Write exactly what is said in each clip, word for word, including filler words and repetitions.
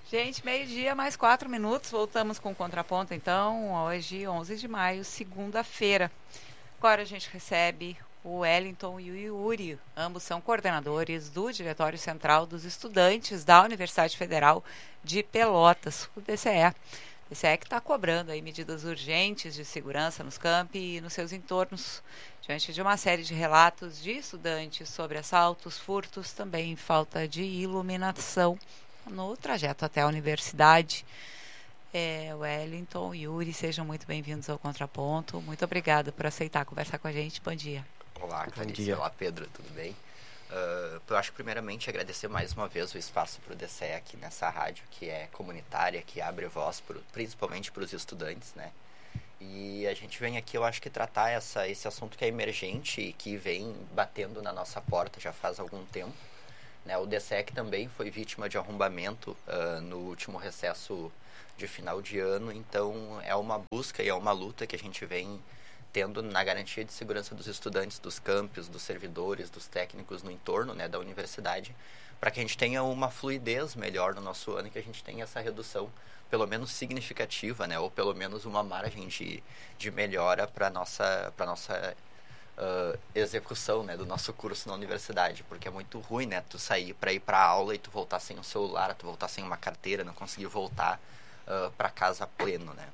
Gente, meio-dia, mais quatro minutos. Voltamos com o Contraponto, então. Hoje, onze de maio, segunda-feira. Agora a gente recebe o Wellington e o Yuri. Ambos são coordenadores do Diretório Central dos Estudantes da Universidade Federal de Pelotas, o D C E. O D C E que está cobrando aí medidas urgentes de segurança nos campi e nos seus entornos, diante de uma série de relatos de estudantes sobre assaltos, furtos, também falta de iluminação no trajeto até a universidade. É, Wellington, Yuri, sejam muito bem-vindos ao Contraponto. Muito obrigada por aceitar conversar com a gente. Bom dia. Olá, Clarice. Olá, Pedro. Tudo bem? Uh, eu acho que, primeiramente, agradecer mais uma vez o espaço para o D C E aqui nessa rádio, que é comunitária, que abre voz, pro, principalmente para os estudantes, né? E a gente vem aqui, eu acho que tratar essa, esse assunto que é emergente e que vem batendo na nossa porta já faz algum tempo. Né? O D C E que também foi vítima de arrombamento uh, no último recesso de final de ano, então é uma busca e é uma luta que a gente vem tendo na garantia de segurança dos estudantes, dos campus, dos servidores, dos técnicos no entorno, né, da universidade, para que a gente tenha uma fluidez melhor no nosso ano e que a gente tenha essa redução pelo menos significativa, né, ou pelo menos uma margem de, de melhora para a nossa, para nossa uh, execução, né, do nosso curso na universidade, porque é muito ruim, né, tu sair para ir para a aula e tu voltar sem o celular, tu voltar sem uma carteira, não conseguir voltar Uh, para casa pleno, né?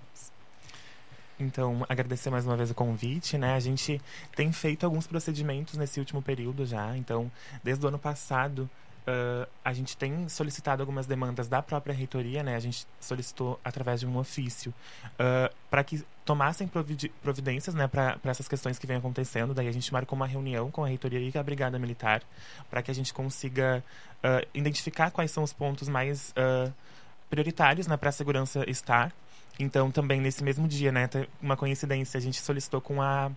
Então, agradecer mais uma vez o convite, né? A gente tem feito alguns procedimentos nesse último período já. Então, desde o ano passado, uh, a gente tem solicitado algumas demandas da própria reitoria, né? A gente solicitou através de um ofício uh, para que tomassem providi- providências, né, para essas questões que vêm acontecendo. Daí a gente marcou uma reunião com a reitoria e com a Brigada Militar para que a gente consiga uh, identificar quais são os pontos mais Uh, prioritários, né, para a segurança estar. Então, também nesse mesmo dia, né, uma coincidência, a gente solicitou com a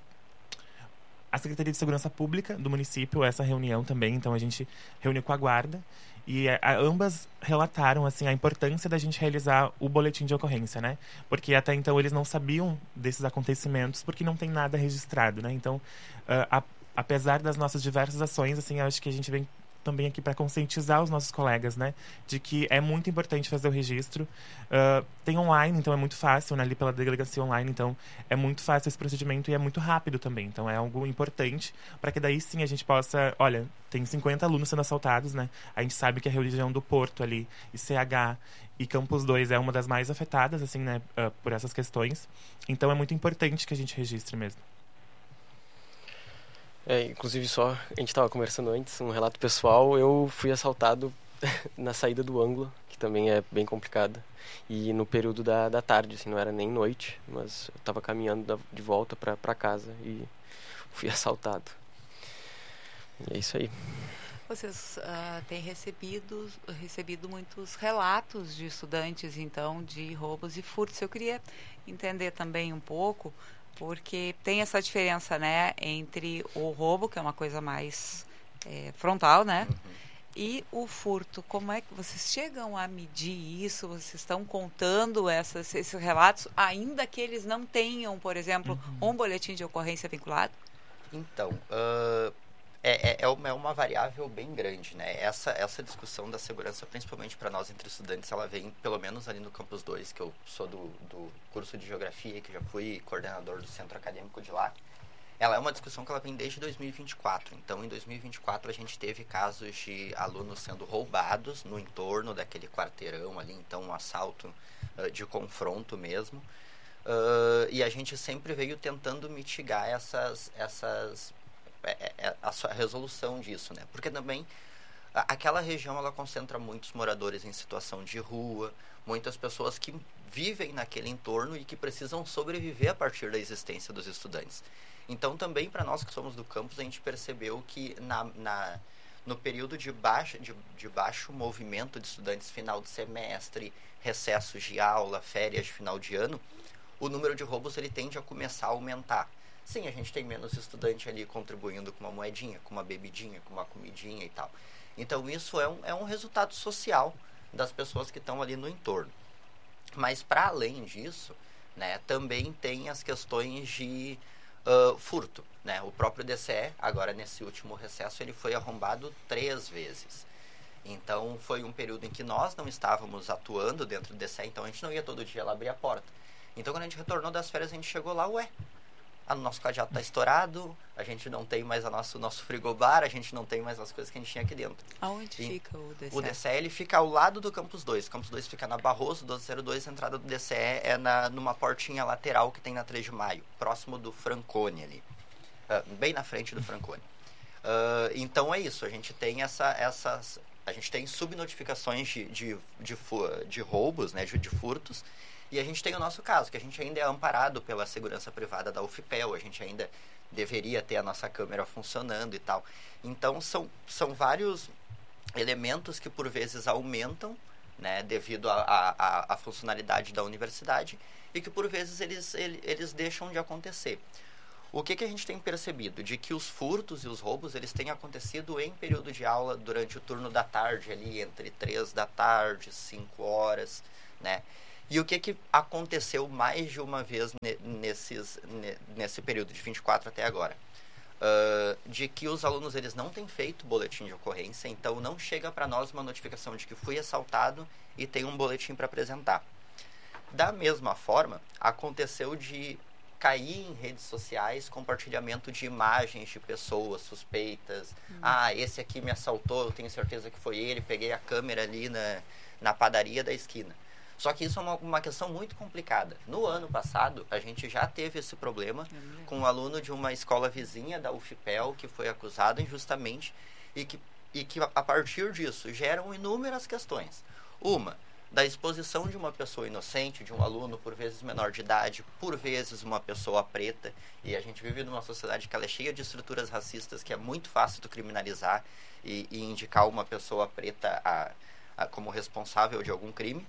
a Secretaria de Segurança Pública do município essa reunião também. Então, a gente reuniu com a guarda e a, a, ambas relataram, assim, a importância da gente realizar o boletim de ocorrência, né? Porque até então eles não sabiam desses acontecimentos porque não tem nada registrado, né? Então, uh, a, apesar das nossas diversas ações, assim, eu acho que a gente vem também aqui para conscientizar os nossos colegas, né, de que é muito importante fazer o registro. Uh, tem online, então é muito fácil, né, ali pela delegacia online, então é muito fácil esse procedimento e é muito rápido também. Então é algo importante para que daí sim a gente possa, olha, tem cinquenta alunos sendo assaltados, né, a gente sabe que a região do Porto ali, I C H e Campus dois é uma das mais afetadas, assim, né, uh, por essas questões. Então é muito importante que a gente registre mesmo. É, inclusive, só, a gente estava conversando antes, um relato pessoal, eu fui assaltado na saída do ângulo, que também é bem complicada, e no período da, da tarde, assim, não era nem noite, mas eu estava caminhando da, de volta para casa e fui assaltado. E é isso aí. Vocês uh, têm recebido, recebido muitos relatos de estudantes, então, de roubos e furtos. Eu queria entender também um pouco, porque tem essa diferença, né, entre o roubo, que é uma coisa mais é, frontal, né, uhum. e o furto. Como é que vocês chegam a medir isso? Vocês estão contando essas, esses relatos, ainda que eles não tenham, por exemplo, uhum. um boletim de ocorrência vinculado? Então, uh, é, é, é, uma, é uma variável bem grande, né? Essa, essa discussão da segurança, principalmente para nós entre estudantes, ela vem, pelo menos ali no Campus dois, que eu sou do, do curso de Geografia, que já fui coordenador do centro acadêmico de lá. Ela é uma discussão que ela vem desde dois mil e vinte e quatro. Então, em dois mil e vinte e quatro, a gente teve casos de alunos sendo roubados no entorno daquele quarteirão ali, então um assalto uh, de confronto mesmo. Uh, e a gente sempre veio tentando mitigar essas... essas É, é a resolução disso, né? Porque também a, aquela região ela concentra muitos moradores em situação de rua, muitas pessoas que vivem naquele entorno e que precisam sobreviver a partir da existência dos estudantes. Então também para nós que somos do campus a gente percebeu que na, na, no período de, baixa, de, de baixo movimento de estudantes, final de semestre, recessos de aula, férias de final de ano, o número de roubos ele tende a começar a aumentar. Sim, a gente tem menos estudante ali contribuindo com uma moedinha, com uma bebidinha, com uma comidinha e tal. Então, isso é um, é um resultado social das pessoas que estão ali no entorno. Mas, para além disso, né, também tem as questões de uh, furto. Né? O próprio D C E, agora nesse último recesso, ele foi arrombado três vezes. Então, foi um período em que nós não estávamos atuando dentro do D C E, então a gente não ia todo dia lá abrir a porta. Então, quando a gente retornou das férias, a gente chegou lá, ué, o nosso cadeado está estourado, a gente não tem mais o nosso, nosso frigobar, a gente não tem mais as coisas que a gente tinha aqui dentro. Aonde e fica o D C E? O D C E ele fica ao lado do Campus dois. O Campus dois fica na Barroso, doze zero dois, a entrada do D C E é na, numa portinha lateral que tem na três de maio, próximo do Francone ali, uh, bem na frente do Francone. Uh, então é isso, a gente tem essa, essas, a gente tem subnotificações de, de, de, de roubos, né, de, de furtos, e a gente tem o nosso caso, que a gente ainda é amparado pela segurança privada da UFPEL, a gente ainda deveria ter a nossa câmera funcionando e tal. Então, são, são vários elementos que, por vezes, aumentam, né, devido à funcionalidade da universidade, e que, por vezes, eles, eles, eles deixam de acontecer. O que, que a gente tem percebido? De que os furtos e os roubos, eles têm acontecido em período de aula, durante o turno da tarde, ali entre três da tarde, cinco horas, né? E o que, que aconteceu mais de uma vez nesses, nesse período de vinte e quatro até agora? Uh, de que os alunos eles não têm feito boletim de ocorrência, então não chega para nós uma notificação de que fui assaltado e tem um boletim para apresentar. Da mesma forma, aconteceu de cair em redes sociais compartilhamento de imagens de pessoas suspeitas. Hum. Ah, esse aqui me assaltou, eu tenho certeza que foi ele, peguei a câmera ali na, na padaria da esquina. Só que isso é uma, uma questão muito complicada. No ano passado, a gente já teve esse problema com um aluno de uma escola vizinha da UFPEL que foi acusado injustamente e que, e que, a partir disso, geram inúmeras questões. Uma, da exposição de uma pessoa inocente, de um aluno, por vezes menor de idade, por vezes uma pessoa preta. E a gente vive numa sociedade que ela é cheia de estruturas racistas, que é muito fácil de criminalizar e, e indicar uma pessoa preta a, a, como responsável de algum crime.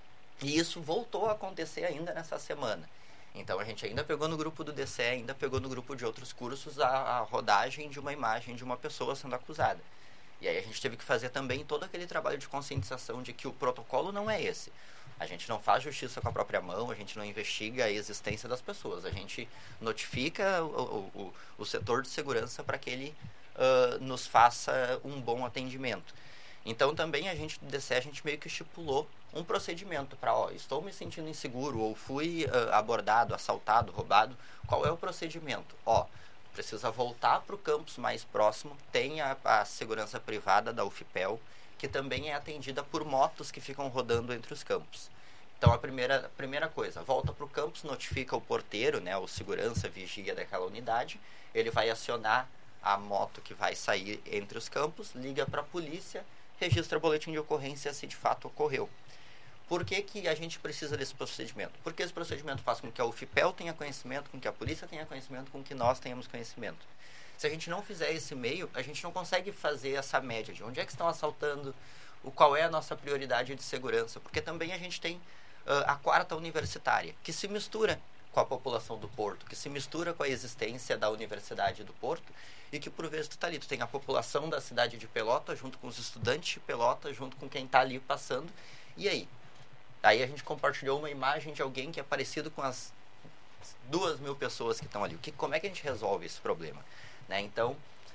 E isso voltou a acontecer ainda nessa semana. Então, a gente ainda pegou no grupo do D C E, ainda pegou no grupo de outros cursos a, a rodagem de uma imagem de uma pessoa sendo acusada. E aí a gente teve que fazer também todo aquele trabalho de conscientização de que o protocolo não é esse. A gente não faz justiça com a própria mão, a gente não investiga a existência das pessoas. A gente notifica o, o, o, o setor de segurança para que ele uh, nos faça um bom atendimento. Então, também a gente do D C E, a gente meio que estipulou um procedimento para, ó, estou me sentindo inseguro ou fui uh, abordado, assaltado, roubado. Qual é o procedimento? Ó, precisa voltar para o campus mais próximo, tem a, a segurança privada da UFPEL, que também é atendida por motos que ficam rodando entre os campos. Então, a primeira, a primeira coisa, volta para o campus, notifica o porteiro, né, o segurança, vigia daquela unidade, ele vai acionar a moto que vai sair entre os campos, liga para a polícia, registra boletim de ocorrência se de fato ocorreu. Por que, que a gente precisa desse procedimento? Porque esse procedimento faz com que a UFPEL tenha conhecimento, com que a polícia tenha conhecimento, com que nós tenhamos conhecimento. Se a gente não fizer esse meio, a gente não consegue fazer essa média de onde é que estão assaltando, o, qual é a nossa prioridade de segurança. Porque também a gente tem uh, a quarta universitária, que se mistura com a população do Porto, que se mistura com a existência da Universidade do Porto, e que por vezes tu tá ali, tu tem a população da cidade de Pelotas, junto com os estudantes de Pelotas, junto com quem está ali passando, e aí? Aí a gente compartilhou uma imagem de alguém que é parecido com as duas mil pessoas que estão ali. O que, como é que a gente resolve esse problema? Né? Então,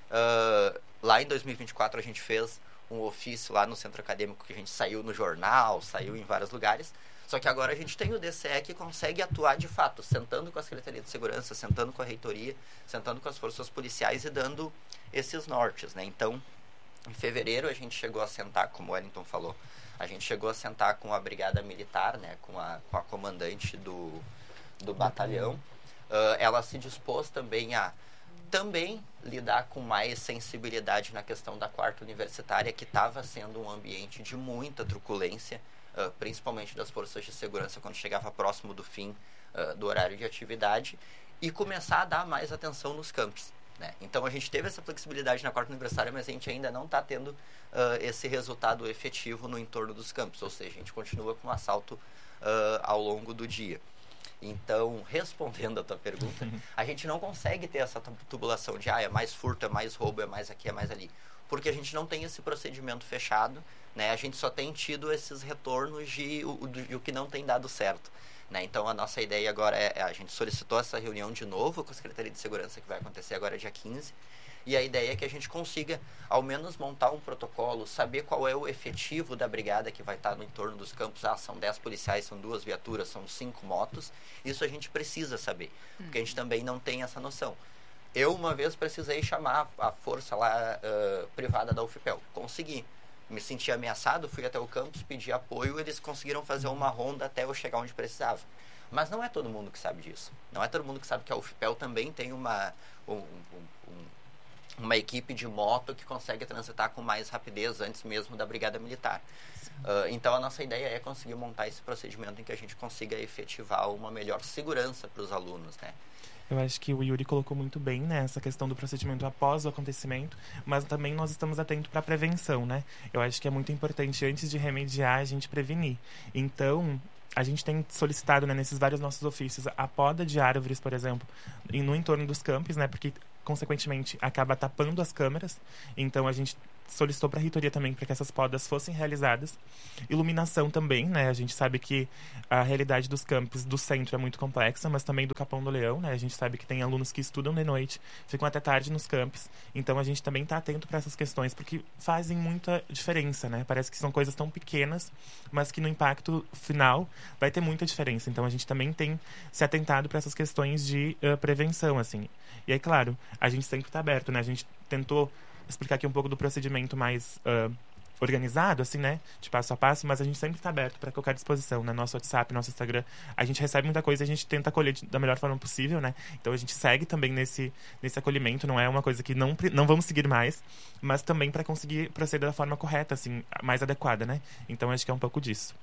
uh, lá em dois mil e vinte e quatro a gente fez um ofício lá no centro acadêmico que a gente saiu no jornal, saiu em vários lugares. Só que agora a gente tem o D C E que consegue atuar de fato, sentando com a Secretaria de Segurança, sentando com a reitoria, sentando com as forças policiais e dando esses nortes, né? Então, em fevereiro a gente chegou a sentar, como o Wellington falou, a gente chegou a sentar com a brigada militar, né? Com a, com a comandante do, do batalhão. Uh, ela se dispôs também a também lidar com mais sensibilidade na questão da quarta universitária, que estava sendo um ambiente de muita truculência, Uh, principalmente das forças de segurança quando chegava próximo do fim uh, do horário de atividade, e começar a dar mais atenção nos campos, né? Então a gente teve essa flexibilidade na quarta universitária, mas a gente ainda não está tendo uh, esse resultado efetivo no entorno dos campos, ou seja, a gente continua com assalto uh, ao longo do dia. Então, respondendo a tua pergunta, a gente não consegue ter essa tubulação de ah, é mais furto, é mais roubo, é mais aqui, é mais ali, porque a gente não tem esse procedimento fechado, né? A gente só tem tido esses retornos de o, de o que não tem dado certo, né? Então, a nossa ideia agora é, a gente solicitou essa reunião de novo com a Secretaria de Segurança, que vai acontecer agora dia quinze, E a ideia é que a gente consiga, ao menos, montar um protocolo, saber qual é o efetivo da brigada que vai estar no entorno dos campos. Ah, são dez policiais, são duas viaturas, são cinco motos. Isso a gente precisa saber, porque a gente também não tem essa noção. Eu, uma vez, precisei chamar a força lá uh, privada da U F P E L. Consegui. Me senti ameaçado, fui até o campus, pedi apoio, eles conseguiram fazer uma ronda até eu chegar onde precisava. Mas não é todo mundo que sabe disso. Não é todo mundo que sabe que a U F P E L também tem uma... Um, um, um, uma equipe de moto que consegue transitar com mais rapidez antes mesmo da brigada militar. Uh, então, a nossa ideia é conseguir montar esse procedimento em que a gente consiga efetivar uma melhor segurança para os alunos, né? Eu acho que o Yuri colocou muito bem, né, essa questão do procedimento após o acontecimento, mas também nós estamos atentos para a prevenção, né? Eu acho que é muito importante, antes de remediar, a gente prevenir. Então, a gente tem solicitado, né, nesses vários nossos ofícios, a poda de árvores, por exemplo, no entorno dos campos, né, porque consequentemente acaba tapando as câmeras. Então a gente solicitou para a reitoria também para que essas podas fossem realizadas. Iluminação também, né? A gente sabe que a realidade dos campos do centro é muito complexa, mas também do Capão do Leão, né? A gente sabe que tem alunos que estudam de noite, ficam até tarde nos campos. Então a gente também está atento para essas questões, porque fazem muita diferença, né? Parece que são coisas tão pequenas, mas que no impacto final vai ter muita diferença. Então a gente também tem se atentado para essas questões de uh, prevenção, assim. E aí, claro, a gente sempre está aberto, né? A gente tentou explicar aqui um pouco do procedimento mais uh, organizado, assim, né? De passo a passo, mas a gente sempre está aberto para qualquer disposição, né? Nosso WhatsApp, nosso Instagram. A gente recebe muita coisa e a gente tenta acolher de, da melhor forma possível, né? Então a gente segue também nesse, nesse acolhimento, não é uma coisa que não, não vamos seguir mais, mas também para conseguir proceder da forma correta, assim, mais adequada, né? Então acho que é um pouco disso.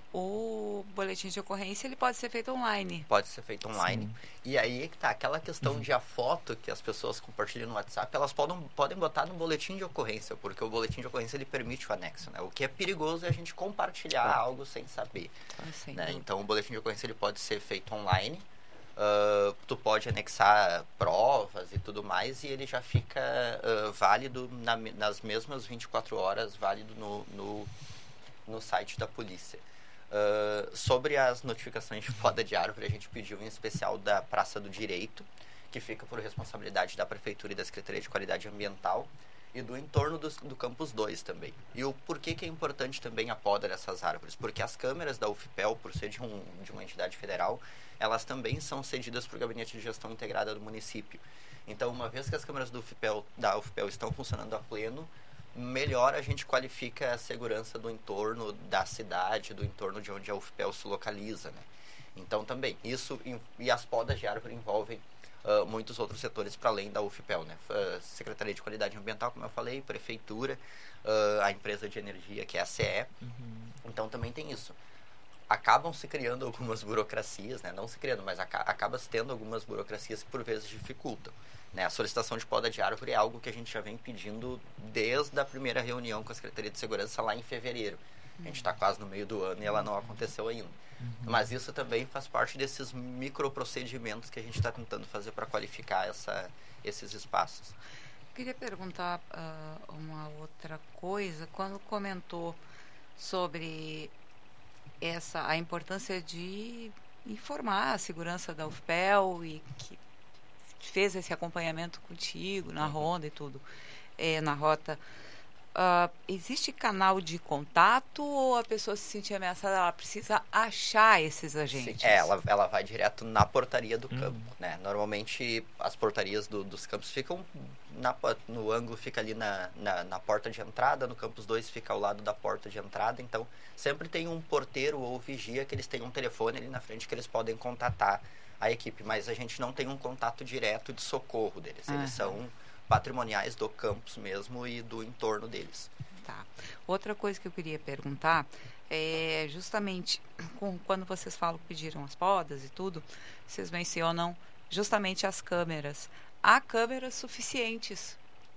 O boletim de ocorrência, ele pode ser feito online. Pode ser feito online. Sim. E aí que tá, aquela questão uhum. de a foto que as pessoas compartilham no WhatsApp, elas podem, podem botar no boletim de ocorrência, porque o boletim de ocorrência, ele permite o anexo, né? O que é perigoso é a gente compartilhar ah. algo sem saber. Ah, né? Então, o boletim de ocorrência, ele pode ser feito online. Uh, tu pode anexar provas e tudo mais, e ele já fica uh, válido na, nas mesmas vinte e quatro horas, válido no, no, no site da polícia. Uh, sobre as notificações de poda de árvore, a gente pediu em especial da Praça do Direito, que fica por responsabilidade da Prefeitura e da Secretaria de Qualidade Ambiental, e do entorno do, do Campus dois também. E o porquê que é importante também a poda dessas árvores? Porque as câmeras da U F P E L, por ser de, um, de uma entidade federal, elas também são cedidas para o Gabinete de Gestão Integrada do município. Então, uma vez que as câmeras do U F P E L, da U F P E L estão funcionando a pleno, melhor a gente qualifica a segurança do entorno da cidade, do entorno de onde a U F P E L se localiza, né? Então também, isso e as podas de árvore envolvem uh, muitos outros setores para além da U F P E L, né? Uh, Secretaria de Qualidade Ambiental, como eu falei, Prefeitura, uh, a empresa de energia, que é a C E. Uhum. Então também tem isso. Acabam se criando algumas burocracias, né? Não se criando, mas aca acaba se tendo algumas burocracias que por vezes dificultam. Né? A solicitação de poda de árvore é algo que a gente já vem pedindo desde a primeira reunião com a Secretaria de Segurança lá em fevereiro. A gente está quase no meio do ano e ela não aconteceu ainda. Uhum. Mas isso também faz parte desses microprocedimentos que a gente está tentando fazer para qualificar essa, esses espaços. Eu queria perguntar uh, uma outra coisa. Quando comentou sobre essa, a importância de informar a segurança da U F P E L e que fez esse acompanhamento contigo na ronda e tudo, é, na rota, uh, existe canal de contato ou a pessoa se sentir ameaçada, ela precisa achar esses agentes? Sim, é, ela, ela vai direto na portaria do campo, uhum. né? Normalmente as portarias do, dos campos ficam na, no ângulo, fica ali na, na, na porta de entrada, no campus dois fica ao lado da porta de entrada, então sempre tem um porteiro ou vigia que eles têm um telefone ali na frente que eles podem contatar a equipe, mas a gente não tem um contato direto de socorro deles. Eles uhum. são patrimoniais do campus mesmo e do entorno deles. Tá. Outra coisa que eu queria perguntar é justamente com, quando vocês falam que pediram as podas e tudo, vocês mencionam justamente as câmeras. Há câmeras suficientes?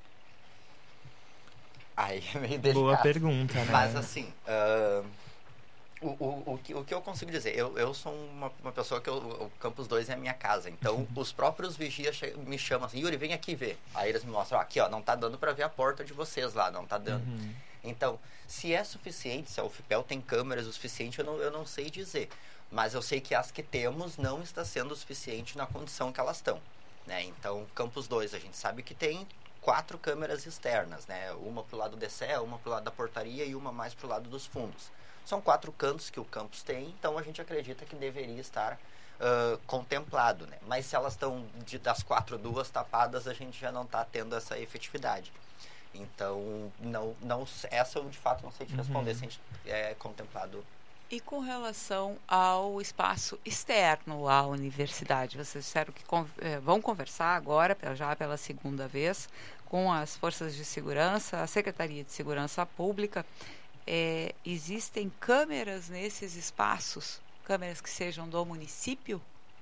Aí é meio delicado. Boa pergunta, né? Mas assim... Uh... O, o, o, que, o que eu consigo dizer, eu, eu sou uma, uma pessoa que eu, o Campus dois é a minha casa, então uhum. os próprios vigias me chamam assim, Yuri, vem aqui ver. Aí eles me mostram, ah, aqui ó, não tá dando para ver a porta de vocês lá, não tá dando. Uhum. Então, se é suficiente, se a U F P E L tem câmeras o suficiente, eu não, eu não sei dizer. Mas eu sei que as que temos não está sendo o suficiente na condição que elas estão. Né? Então, Campus dois a gente sabe que tem quatro câmeras externas, né? Uma para o lado do D C E, uma para o lado da portaria e uma mais para o lado dos fundos. São quatro cantos que o campus tem, então a gente acredita que deveria estar uh, contemplado, né? Mas se elas estão de, das quatro, duas tapadas, a gente já não está tendo essa efetividade. Então, não, não, essa eu de fato não sei te responder uhum. se a gente é contemplado. E com relação ao espaço externo à universidade, vocês disseram que con- vão conversar agora, já pela segunda vez, com as forças de segurança, a Secretaria de Segurança Pública. É, existem câmeras nesses espaços? Câmeras que sejam do município?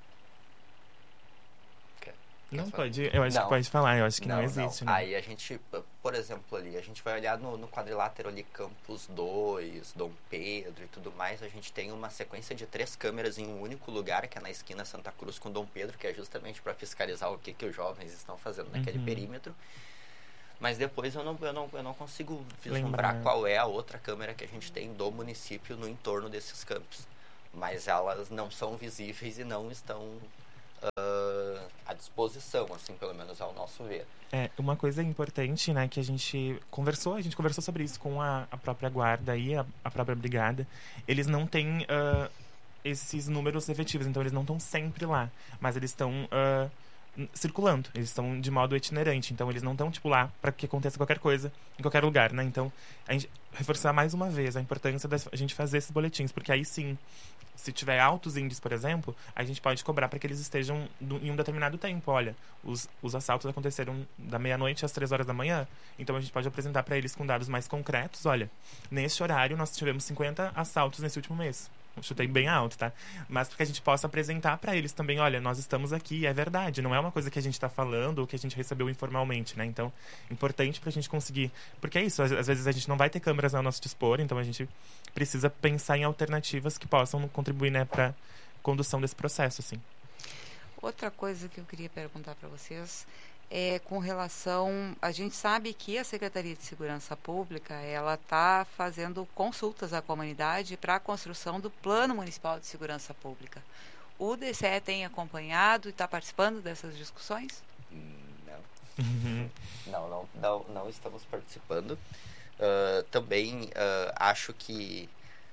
Não pode, eu acho não. que pode falar, eu acho que não, não existe. Não. Né? Aí a gente, por exemplo, ali, a gente vai olhar no, no quadrilátero ali, Campus dois, Dom Pedro e tudo mais, a gente tem uma sequência de três câmeras em um único lugar, que é na esquina Santa Cruz com Dom Pedro, que é justamente para fiscalizar o que, que os jovens estão fazendo naquele uhum. perímetro. Mas depois eu não, eu não, eu não consigo vislumbrar Lembrar. qual é a outra câmera que a gente tem do município no entorno desses campos. Mas elas não são visíveis e não estão... Uh, à disposição, assim, pelo menos ao nosso ver. É, uma coisa importante, né, que a gente conversou, a gente conversou sobre isso com a, a própria guarda e a, a própria brigada. Eles não têm uh, esses números efetivos, então eles não estão sempre lá, mas eles estão uh, circulando, eles estão de modo itinerante, então eles não estão, tipo, lá para que aconteça qualquer coisa em qualquer lugar, né? Então, a gente reforçar mais uma vez a importância da gente fazer esses boletins, porque aí sim, se tiver altos índices, por exemplo, a gente pode cobrar para que eles estejam do, em um determinado tempo. Olha, os, os assaltos aconteceram da meia-noite às três horas da manhã, então a gente pode apresentar para eles com dados mais concretos. Olha, neste horário nós tivemos cinquenta assaltos nesse último mês. Eu chutei bem alto, tá? Mas para que a gente possa apresentar para eles também, olha, nós estamos aqui, é verdade, não é uma coisa que a gente está falando ou que a gente recebeu informalmente, né? Então, importante para a gente conseguir... Porque é isso, às, às vezes a gente não vai ter câmeras ao nosso dispor, então a gente precisa pensar em alternativas que possam contribuir, né, para condução desse processo, assim. Outra coisa que eu queria perguntar para vocês é com relação... A gente sabe que a Secretaria de Segurança Pública, ela está fazendo consultas à comunidade para a construção do Plano Municipal de Segurança Pública. O D C E tem acompanhado e está participando dessas discussões? Não. Uhum. não, não, não, não estamos participando. Uh, também uh, acho que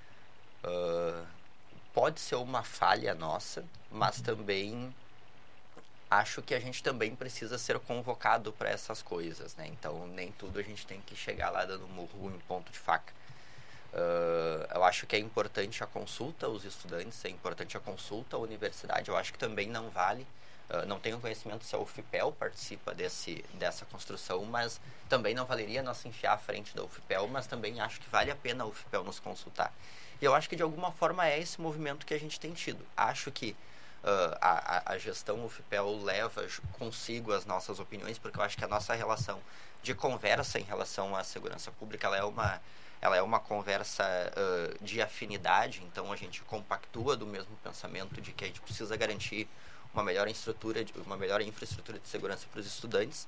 uh, pode ser uma falha nossa, mas também acho que a gente também precisa ser convocado para essas coisas, né? Então, nem tudo a gente tem que chegar lá dando murro em ponto de faca. Uh, eu acho que é importante a consulta aos estudantes, é importante a consulta à universidade. Eu acho que também não vale... Uh, não tenho conhecimento se a UFPEL participa desse, dessa construção, mas também não valeria nós enfiar à frente da UFPEL, mas também acho que vale a pena a UFPEL nos consultar. E eu acho que de alguma forma é esse movimento que a gente tem tido. Acho que uh, a, a gestão UFPEL leva consigo as nossas opiniões, porque eu acho que a nossa relação de conversa em relação à segurança pública, ela é uma, ela é uma conversa uh, de afinidade, então a gente compactua do mesmo pensamento de que a gente precisa garantir uma melhor estrutura, uma melhor infraestrutura de segurança para os estudantes,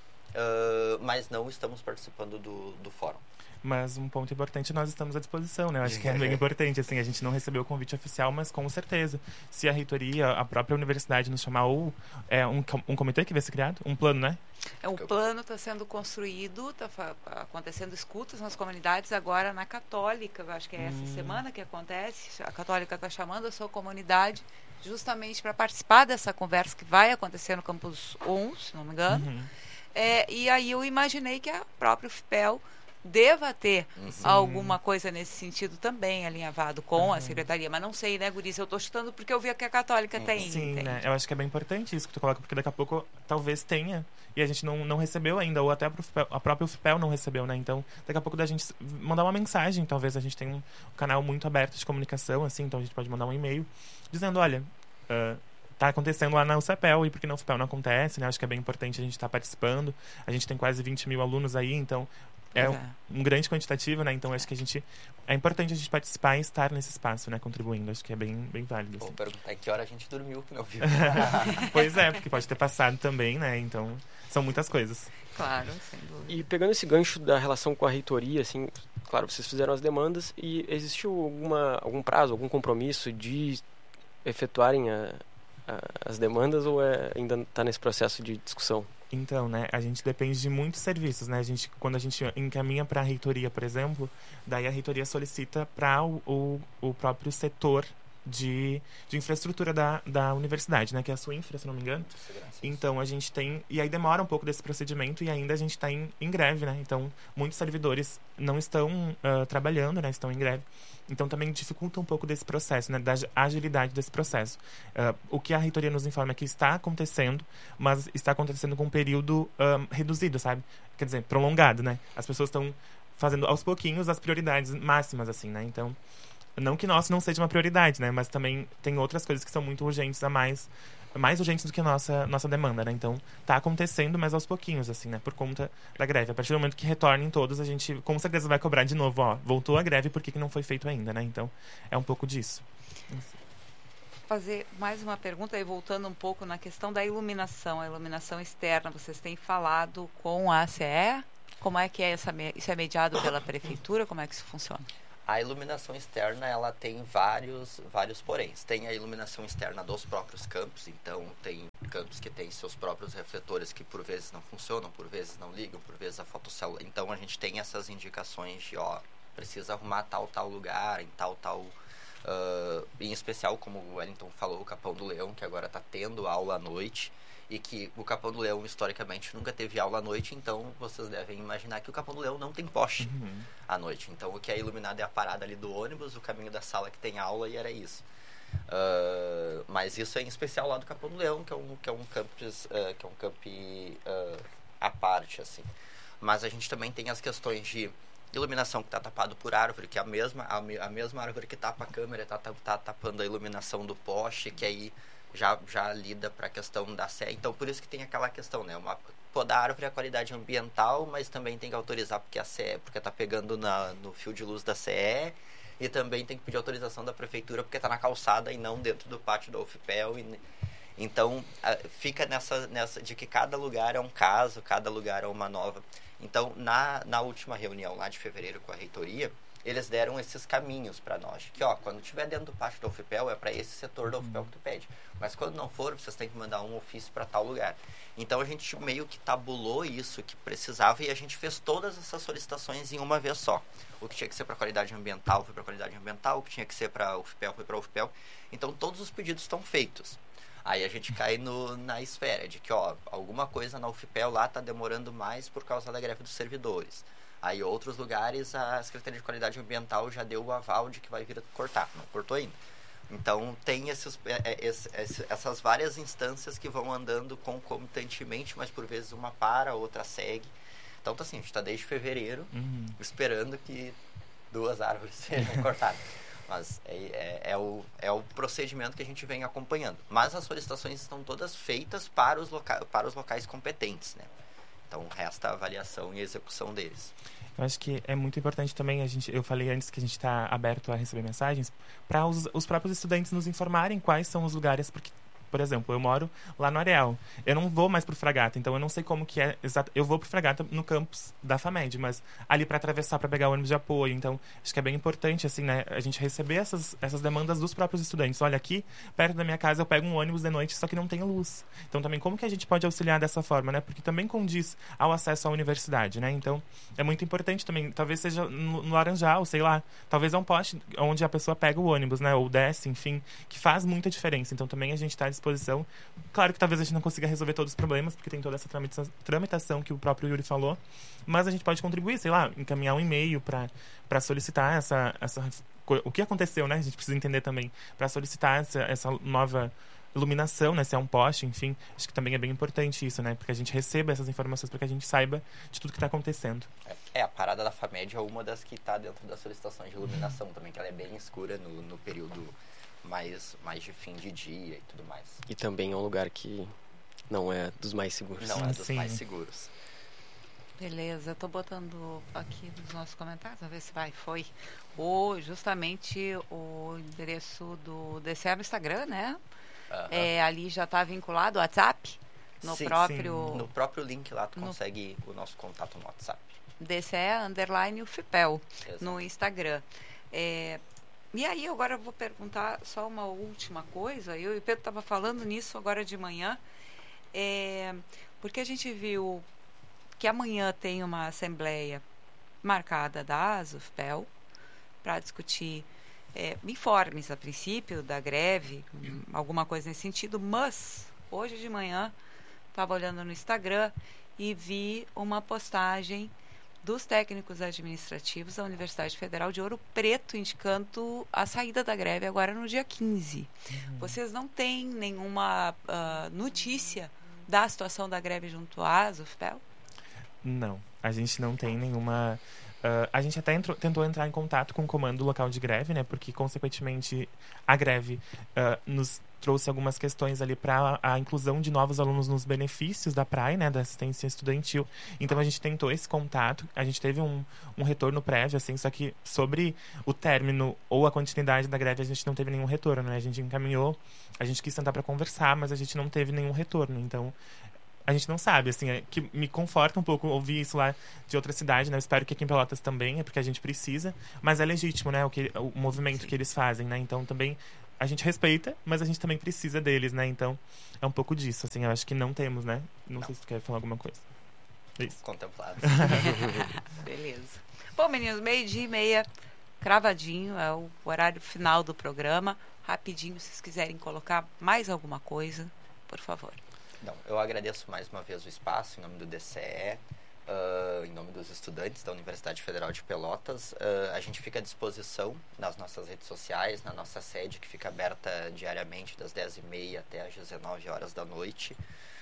uh, mas não estamos participando do, do fórum. Mas um ponto importante, nós estamos à disposição, né? Eu acho que é bem importante, assim, a gente não recebeu o convite oficial, mas com certeza, se a reitoria, a própria universidade nos chamar, ou é um, um comitê que vai ser criado, um plano, né? É um plano, está sendo construído, está acontecendo escutas nas comunidades, agora na Católica, eu acho que é essa hum. semana que acontece, a Católica está chamando a sua comunidade justamente para participar dessa conversa que vai acontecer no Campus um, se não me engano. Uhum. É, e aí eu imaginei que a própria UFPEL deva ter uhum. alguma coisa nesse sentido também alinhavado com uhum. a secretaria, mas não sei, né, Gurice? Eu estou chutando porque eu vi que a Católica uhum. tem. Sim, entende? né? Eu acho que é bem importante isso que tu coloca, porque daqui a pouco talvez tenha e a gente não, não recebeu ainda, ou até a, UFPEL, a própria UFPEL não recebeu, né? Então, daqui a pouco da gente mandar uma mensagem, talvez a gente tenha um canal muito aberto de comunicação, assim, então a gente pode mandar um e-mail dizendo, olha, uh, tá acontecendo lá na UFPEL, e porque na UFPEL não acontece, né? Acho que é bem importante a gente estar tá participando. A gente tem quase vinte mil alunos aí, então é um, um grande quantitativo, né? Então acho que a gente é importante a gente participar e estar nesse espaço, né? Contribuindo. Acho que é bem, bem válido. Assim. Vou perguntar em que hora a gente dormiu que não viu. Pois é, porque pode ter passado também, né? Então são muitas coisas. Claro, sem dúvida. E pegando esse gancho da relação com a reitoria, assim, claro, vocês fizeram as demandas e existiu alguma, algum prazo, algum compromisso de efetuarem a, a, as demandas ou é, ainda está nesse processo de discussão? Então, né, a gente depende de muitos serviços, né? A gente, quando a gente encaminha para a reitoria, por exemplo, daí a reitoria solicita para o, o, o próprio setor de, de infraestrutura da, da universidade, né? Que é a sua infra, se não me engano. Então, a gente tem... E aí demora um pouco desse procedimento e ainda a gente está em, em greve, né? Então, muitos servidores não estão uh, trabalhando, né? Estão em greve. Então, também dificulta um pouco desse processo, né? Da agilidade desse processo. Uh, o que a reitoria nos informa é que está acontecendo, mas está acontecendo com um período um, reduzido, sabe? Quer dizer, prolongado, né? As pessoas estão fazendo aos pouquinhos as prioridades máximas, assim, né? Então, não que nosso não seja uma prioridade, né? Mas também tem outras coisas que são muito urgentes a mais... mais urgentes do que a nossa, nossa demanda, né? Então, tá acontecendo, mas aos pouquinhos, assim, né? Por conta da greve. A partir do momento que retornem todos, a gente, com certeza, vai cobrar de novo, ó. Voltou a greve, por que que não foi feito ainda, né? Então, é um pouco disso. Fazer mais uma pergunta aí, voltando um pouco na questão da iluminação, a iluminação externa. Vocês têm falado com a A C E? Como é que é essa, isso é mediado pela prefeitura? Como é que isso funciona? A iluminação externa, ela tem vários, vários poréns. Tem a iluminação externa dos próprios campos, então tem campos que têm seus próprios refletores que por vezes não funcionam, por vezes não ligam, por vezes a fotocélula. Então a gente tem essas indicações de, ó, precisa arrumar tal, tal lugar, em tal, tal... Uh, em especial, como o Wellington falou, o Capão do Leão, que agora está tendo aula à noite, e que o Capão do Leão, historicamente, nunca teve aula à noite, então vocês devem imaginar que o Capão do Leão não tem poste Uhum. à noite. Então, o que é iluminado é a parada ali do ônibus, o caminho da sala que tem aula, e era isso. Uh, mas isso é em especial lá do Capão do Leão, que é um, que é um campus, uh, que é um camp uh, à parte, assim. Mas a gente também tem as questões de iluminação que está tapado por árvore, que é a mesma, a, a mesma árvore que tapa a câmera está tá, tá tapando a iluminação do poste, que aí já, já lida para a questão da C E. Então, por isso que tem aquela questão, né? Uma, podar a árvore é a qualidade ambiental, mas também tem que autorizar porque a C E, porque está pegando na, no fio de luz da C E, e também tem que pedir autorização da prefeitura porque está na calçada e não dentro do pátio da U F P E L. E, então, fica nessa, nessa de que cada lugar é um caso, cada lugar é uma nova... Então, na, na última reunião lá de fevereiro com a reitoria, eles deram esses caminhos para nós. Que, ó, quando estiver dentro do pátio da U F P E L, é para esse setor da U F P E L que tu pede. Mas quando não for, vocês têm que mandar um ofício para tal lugar. Então, a gente meio que tabulou isso que precisava e a gente fez todas essas solicitações em uma vez só. O que tinha que ser para qualidade ambiental foi para qualidade ambiental, o que tinha que ser para U F P E L foi para U F P E L. Então, todos os pedidos estão feitos. Aí a gente cai no, na esfera de que, ó, alguma coisa na U F P E L lá está demorando mais por causa da greve dos servidores. Aí, outros lugares, a Secretaria de Qualidade Ambiental já deu o aval de que vai vir a cortar. Não cortou ainda. Então, tem esses, esses, essas várias instâncias que vão andando concomitantemente, mas por vezes uma para, a outra segue. Então, tá assim, a gente está desde fevereiro Uhum. esperando que duas árvores sejam cortadas. Mas é, é, é, o, é o procedimento que a gente vem acompanhando. Mas as solicitações estão todas feitas para os, loca para os locais competentes, né? Então, resta a avaliação e execução deles. Eu acho que é muito importante também, a gente, eu falei antes que a gente está aberto a receber mensagens, para os, os próprios estudantes nos informarem quais são os lugares, porque, por exemplo, eu moro lá no Areal. Eu não vou mais pro Fragata, então eu não sei como que é exato. Eu vou pro Fragata no campus da FAMED, mas ali para atravessar, para pegar o ônibus de apoio. Então, acho que é bem importante, assim, né, a gente receber essas, essas demandas dos próprios estudantes. Olha, aqui, perto da minha casa, eu pego um ônibus de noite, só que não tem luz. Então, também, como que a gente pode auxiliar dessa forma, né? Porque também condiz ao acesso à universidade, né? Então, é muito importante também, talvez seja no, no Laranjal, sei lá, talvez é um poste onde a pessoa pega o ônibus, né? Ou desce, enfim, que faz muita diferença. Então, também a gente está à disposição. Claro que talvez a gente não consiga resolver todos os problemas, porque tem toda essa tramitação, tramitação que o próprio Yuri falou, mas a gente pode contribuir, sei lá, encaminhar um e-mail para solicitar essa, essa... O que aconteceu, né? A gente precisa entender também, para solicitar essa, essa nova iluminação, né? Se é um poste, enfim. Acho que também é bem importante isso, né? Porque a gente receba essas informações para que a gente saiba de tudo que está acontecendo. É, a parada da FAMED é uma das que está dentro das solicitações de iluminação também, que ela é bem escura no, no período mais, mais de fim de dia e tudo mais. E também é um lugar que não é dos mais seguros. Não é dos Sim. mais seguros. Beleza, eu tô botando aqui nos nossos comentários, vamos ver se vai. Foi o, justamente o endereço do D C E no Instagram, né? Uhum. É, ali já está vinculado o WhatsApp, no Sim, próprio sim. No próprio link lá tu no... consegue o nosso contato no WhatsApp. D C E underline U F P E L Exato. no Instagram. É, e aí agora eu vou perguntar só uma última coisa. Eu e o Pedro estava falando nisso agora de manhã. É, porque a gente viu que amanhã tem uma assembleia marcada da ASUFPEL para discutir é, informes, a princípio, da greve, alguma coisa nesse sentido, mas hoje de manhã estava olhando no Instagram e vi uma postagem dos técnicos administrativos da Universidade Federal de Ouro Preto indicando a saída da greve agora no dia quinze. Uhum. Vocês não têm nenhuma uh, notícia da situação da greve junto à ASUFPEL? Não, a gente não tem nenhuma... Uh, a gente até entrou, tentou entrar em contato com o comando local de greve, né? Porque, consequentemente, a greve uh, nos trouxe algumas questões ali para a, a inclusão de novos alunos nos benefícios da P R A E, né? Da assistência estudantil. Então, a gente tentou esse contato. A gente teve um, um retorno prévio, assim, só que sobre o término ou a continuidade da greve, a gente não teve nenhum retorno, né? A gente encaminhou, a gente quis sentar para conversar, mas a gente não teve nenhum retorno. Então... a gente não sabe, assim, é que me conforta um pouco ouvir isso lá de outra cidade, né? Eu espero que aqui em Pelotas também, é porque a gente precisa, mas é legítimo, né? O, que, o movimento Sim. que eles fazem, né? Então também a gente respeita, mas a gente também precisa deles, né? Então é um pouco disso, assim, eu acho que não temos, né? Não, não. sei se tu quer falar alguma coisa. É isso. Contemplado. Beleza. Bom, meninos, meio-dia e meia, cravadinho, é o horário final do programa. Rapidinho, se vocês quiserem colocar mais alguma coisa, por favor. Não, eu agradeço mais uma vez o espaço em nome do D C E, uh, em nome dos estudantes da Universidade Federal de Pelotas. Uh, a gente fica à disposição nas nossas redes sociais, na nossa sede, que fica aberta diariamente das dez e meia até as dezenove horas da noite.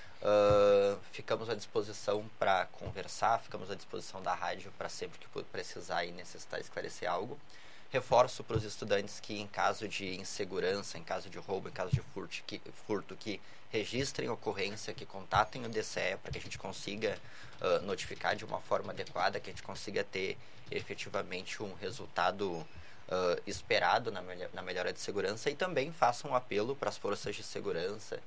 Uh, ficamos à disposição para conversar, ficamos à disposição da rádio para sempre que precisar e necessitar esclarecer algo. Reforço para os estudantes que, em caso de insegurança, em caso de roubo, em caso de furto, que, furto, que registrem ocorrência, que contatem o D C E para que a gente consiga uh, notificar de uma forma adequada, que a gente consiga ter efetivamente um resultado uh, esperado na, melhor, na melhora de segurança, e também façam um apelo para as forças de segurança,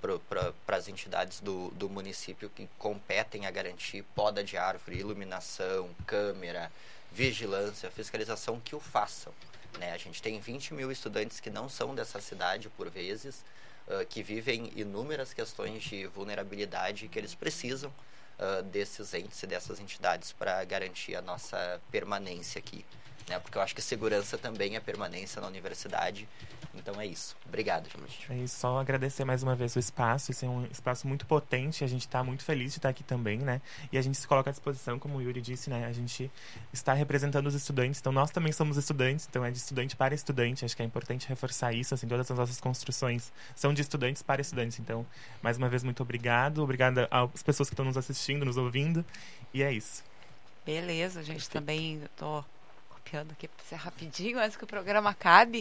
para as entidades do, do município que competem a garantir poda de árvore, iluminação, câmera, vigilância, fiscalização, que o façam, né? A gente tem vinte mil estudantes que não são dessa cidade, por vezes, uh, que vivem inúmeras questões de vulnerabilidade, que eles precisam uh, desses entes e dessas entidades para garantir a nossa permanência aqui, né? Porque eu acho que segurança também é permanência na universidade. Então é isso. Obrigado, gente. É isso, só agradecer mais uma vez o espaço. Esse é um espaço muito potente, a gente está muito feliz de estar aqui também, né? E a gente se coloca à disposição, como o Yuri disse, né? A gente está representando os estudantes, então nós também somos estudantes, então é de estudante para estudante. Acho que é importante reforçar isso, assim, todas as nossas construções são de estudantes para estudantes. Então, mais uma vez, muito obrigado. Obrigada às pessoas que estão nos assistindo, nos ouvindo. E é isso. Beleza, a gente Perfeito. Também... tô aqui para ser rapidinho antes que o programa acabe,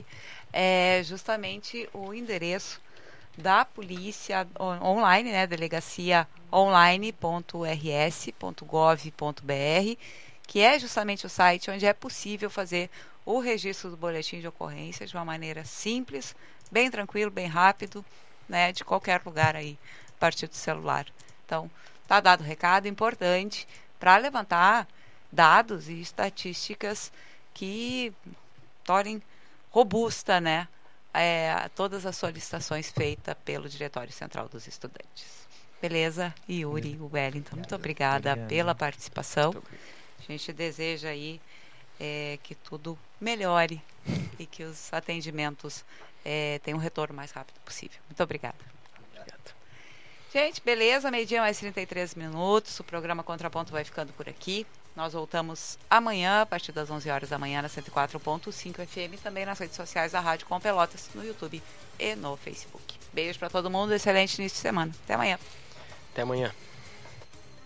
é justamente o endereço da polícia on- online, né, delegacia online ponto r s ponto gov ponto b r, que é justamente o site onde é possível fazer o registro do boletim de ocorrência de uma maneira simples, bem tranquilo, bem rápido, né, de qualquer lugar aí, a partir do celular. Então, tá dado o recado importante para levantar dados e estatísticas que tornem robusta, né, é, todas as solicitações feitas pelo Diretório Central dos Estudantes. Beleza? Yuri, o Wellington, muito obrigada Obrigado. Pela participação. A gente deseja aí é, que tudo melhore e que os atendimentos é, tenham um retorno mais rápido possível. Muito obrigada. Obrigado. Gente, beleza? Meio-dia mais trinta e três minutos. O programa Contraponto vai ficando por aqui. Nós voltamos amanhã, a partir das onze horas da manhã, na cento e quatro ponto cinco F M, também nas redes sociais da Rádio Com Pelotas, no YouTube e no Facebook. Beijo para todo mundo, excelente início de semana. Até amanhã. Até amanhã.